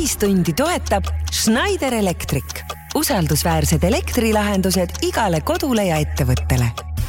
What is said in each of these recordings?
Ühistundi toetab Schneider Electric. Usaldusväärsed elektrilahendused igale kodule ja ettevõttele.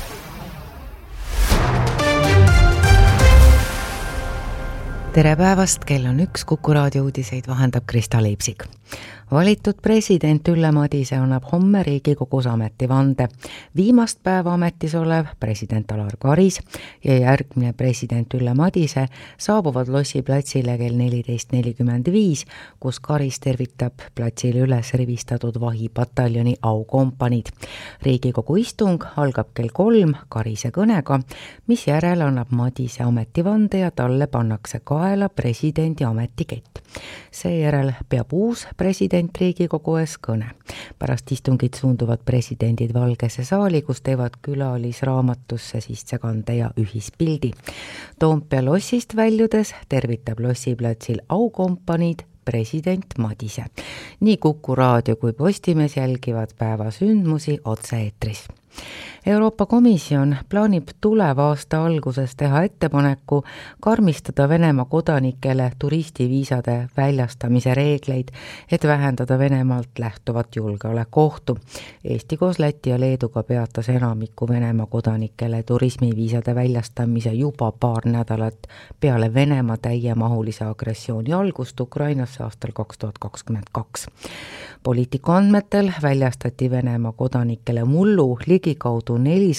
Tere päevast, kell on 1, Kuku raadio uudiseid vahendab Krista Leipsik. Valitud president Ülle Madise annab homme Riigikogus ametivande. Viimast päeva ametis olev president Alar Karis ja järgmine president Ülle Madise saabuvad Lossi platsile kell 14.45, kus Karis tervitab platsile üles rivistatud vahipataljoni aukompanid. Riigikogu istung algab kell 3 Karise kõnega, mis järel annab Madise ametivande ja talle pannakse kaela presidendi ametikett. Seejärel peab uus president Riigikogu ees kõne. Pärast istungit suunduvad presidendid Valgesse saali, kus teevad külalisraamatusse sissekande ja ühispildi. Toompea lossist väljudes tervitab Lossi platsil aukompaniid president Madise. Nii Kuku raadio kui Postimees jälgivad päeva sündmusi otse-eetris. Euroopa Komisjon plaanib tuleva aasta alguses teha ettepaneku karmistada Venemaa kodanikele turistiviisade väljastamise reegleid, et vähendada Venemaalt lähtuvat julgeolekuohtu. Eesti koos Läti ja Leeduga peatas enamiku Venemaa kodanikele turismiviisade väljastamise juba paar nädalat peale Venemaa täiemahulise agressiooni algust Ukrainasse aastal 2022. Poliitiku andmetel väljastati Venemaa kodanikele mullu ligikaudu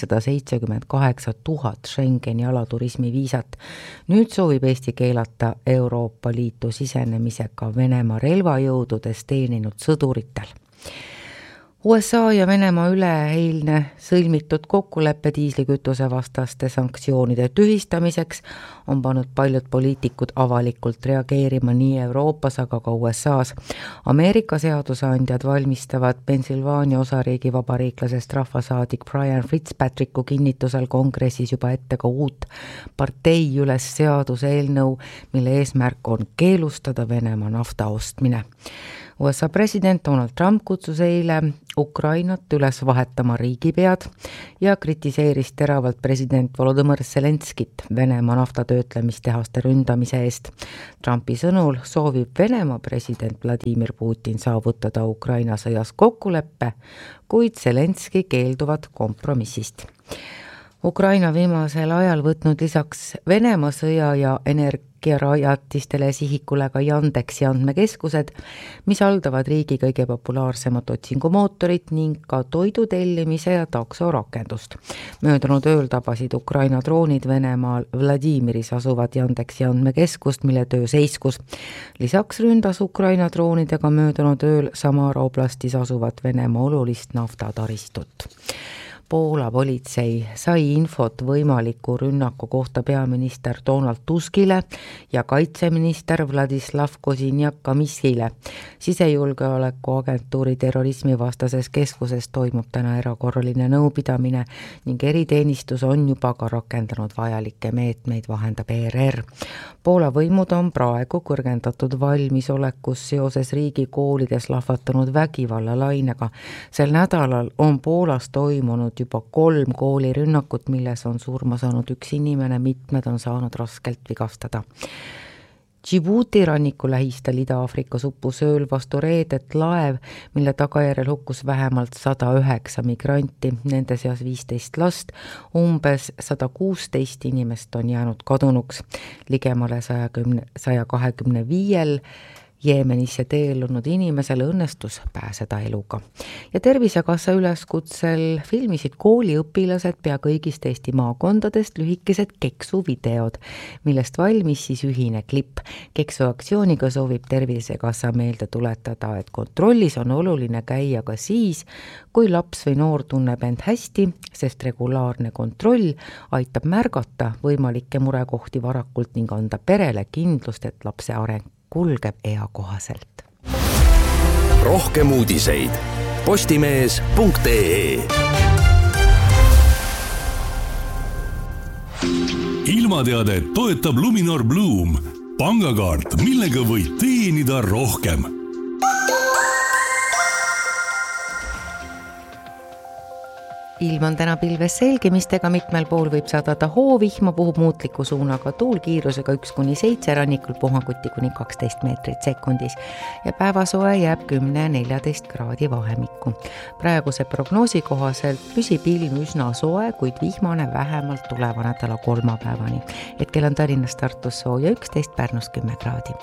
478 000 Schengeni alaturismiviisat. Nüüd soovib Eesti keelata Euroopa Liitu sisenemise ka Venemaa relvajõududes teeninud sõduritel. USA ja Venemaa üleeilne sõlmitud kokkuleppe diislikütuse vastaste sanktsioonide tühistamiseks on pannud paljud poliitikud avalikult reageerima nii Euroopas, aga ka USA's. Ameerika seadusandjad valmistavad Pennsylvania osariigi vabariiklasest rahvasaadik Brian Fitzpatricku kinnitusel kongressis juba ette ka uut partei üles seaduseelnõu, mille eesmärk on keelustada Venemaa nafta ostmine. USA president Donald Trump kutsus eile Ukrainat üles vahetama riigipead ja kritiseeris teravalt president Volodõmõr Zelenskit Venemaa naftatöötlemistehaste ründamise eest. Trumpi sõnul soovib Venemaa president Vladimir Putin saavutada Ukraina sõjas kokkuleppe, kuid Zelenski keelduvad kompromissist. Ukraina viimasel ajal võtnud lisaks Venemaa sõja ja energiarajatistele sihikule ka Yandeksi andmekeskused, mis haldavad riigi kõige populaarsemat otsingumootorit ning ka toidutellimise ja taksorakendust. Möödunud ööl tabasid Ukraina droonid Venemaal Vladimiris asuvad Yandeksi andmekeskust, mille töö seiskus. Lisaks ründas Ukraina droonidega möödunud ööl Samara oblastis asuvat Venemaa olulist naftataristut. Poola politsei sai infot võimaliku rünnaku kohta peaminister Donald Tuskile ja kaitseminister Vladislav Koziniak-Kamissile. Sisejulgeolekuagentuuri terrorismivastases keskuses toimub täna erakorraline nõupidamine ning eriteenistus on juba ka rakendanud vajalikke meetmeid, vahendab ERR. Poola võimud on praegu kõrgendatud valmisolekus seoses riigi koolides lahvatanud vägivallalainega. Sel nädalal on Poolas toimunud juba 3 koolirünnakut, milles on surma saanud 1 inimene, mitmed on saanud raskelt vigastada. Djibouti ranniku lähistel Ida-Afrikas uppus ööl vastu reedet laev, mille tagajärjel hukkus vähemalt 109 migranti, nende seas 15 last, umbes 116 inimest on jäänud kadunuks, ligemale 125 Jeemenisse teelunud inimesele õnnestus pääseda eluga. Ja Tervisekassa üleskutsel filmisid kooliõpilased pea kõigist Eesti maakondadest lühikesed keksuvideod, millest valmis siis ühine klipp. Keksuaktsiooniga soovib Tervisekassa meelde tuletada, et kontrollis on oluline käia ka siis, kui laps või noor tunneb end hästi, sest regulaarne kontroll aitab märgata võimalikke murekohti varakult ning anda perele kindlust, et lapse areng kulgeb eakohaselt. Rohkem uudiseid postimees.ee. Ilmateadet toetab Luminor Bloom, pangakaart, millega võid teenida rohkem. Ilm on täna pilves selgimistega, mitmel pool võib sadada hoovihma, puhub muutliku suunaga tuul kiirusega 1-7, rannikul puhanguti kuni 12 meetrit sekundis ja päevasoe jääb 10-14 kraadi vahemikku. Praeguse prognoosi kohaselt püsib ilm üsna soe, kuid vihmane vähemalt tuleva nädala kolmapäevani. Hetkel on Tallinnas, Tartus sooja 11, Pärnus 10 kraadi.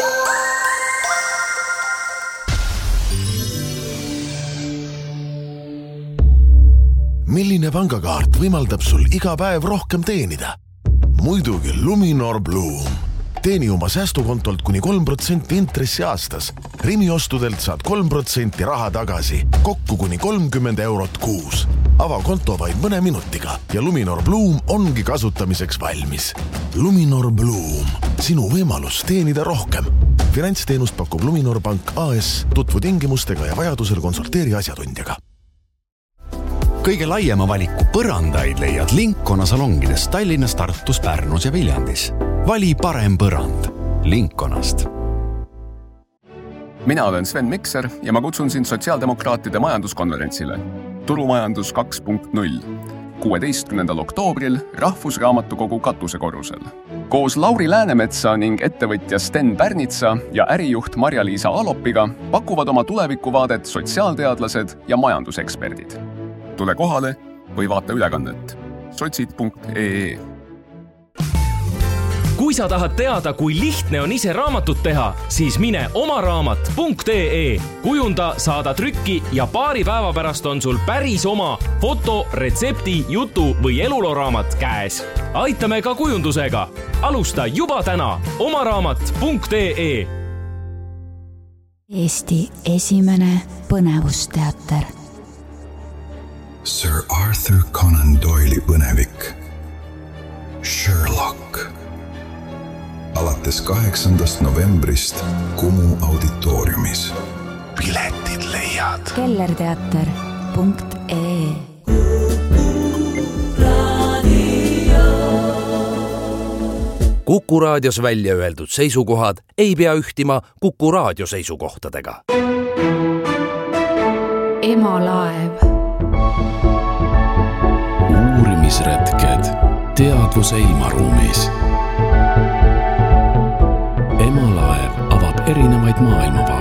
Milline pangakaart võimaldab sul iga päev rohkem teenida? Muidugi Luminor Bloom. Teeni oma säästukontolt kuni 3% intressi aastas. Rimi ostudelt saad 3% raha tagasi, kokku kuni 30 eurot kuus. Ava konto vaid mõne minutiga ja Luminor Bloom ongi kasutamiseks valmis. Luminor Bloom. Sinu võimalus teenida rohkem. Finantsteenust pakub Luminor Pank AS. Tutvu tingimustega ja vajadusel konsulteeri asjatundjaga. Kõige laiema valiku põrandaid leiad Linkona salongides Tallinnas, Tartus, Pärnus ja Viljandis. Vali parem põrand Linkonast. Mina olen Sven Mikser ja ma kutsun sind sotsiaaldemokraatide majanduskonverentsile Turumajandus 2.0 16. oktoobril Rahvusraamatukogu katusekorrusel. Koos Lauri Läänemetsa ning ettevõtja Sten Pärnitsa ja ärijuht Marja-Liisa Alopiga pakuvad oma tulevikuvaadet sotsiaalteadlased ja majanduseksperdid. Tule kohale või vaata ülekannet sotsid.ee. Kui sa tahad teada, kui lihtne on ise raamatut teha, siis mine omaraamat.ee. Kujunda, saada trükki ja paari päeva pärast on sul päris oma foto, retsepti, jutu või eluloraamat käes. Aitame ka kujundusega. Alusta juba täna omaraamat.ee. Eesti esimene põnevusteater. Sir Arthur Conan Doyle'i põnevik Sherlock. Alates 8. novembrist Kumu auditooriumis. Piletid leiad kellerteater.ee. Kuku raadios välja öeldud seisukohad ei pea ühtima Kuku raadio seisukohtadega. Emalaev. Uurimisretked teadvuse ilmaruumis. Emalaev avab erinevaid maailmavaateid.